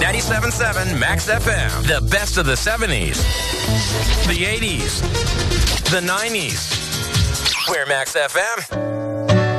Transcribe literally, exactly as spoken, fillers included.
ninety-seven point seven Max F M. The best of the seventies, the eighties, the nineties. We're Max F M.